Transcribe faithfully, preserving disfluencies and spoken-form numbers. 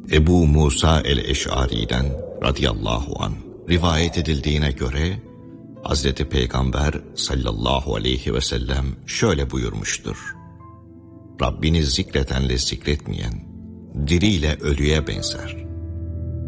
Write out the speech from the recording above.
Ebu Musa el-Eş'ari'den radıyallahu anh rivayet edildiğine göre Hazreti Peygamber sallallahu aleyhi ve sellem şöyle buyurmuştur: Rabbini zikredenle zikretmeyen, diriyle ölüye benzer.